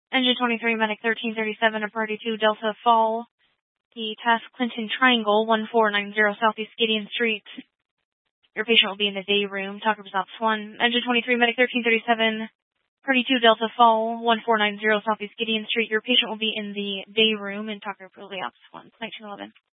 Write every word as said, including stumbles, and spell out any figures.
Engine twenty-three, Medic thirteen thirty-seven, to Party two, Delta Fall. The Task Clinton Triangle, one four nine zero Southeast Gideon Street. Your patient will be in the day room. Talker was Ops one. Engine twenty-three, Medic thirteen thirty-seven, Party two, Delta Fall, one four nine zero Southeast Gideon Street. Your patient will be in the day room, and Talker will be Ops one. nineteen eleven.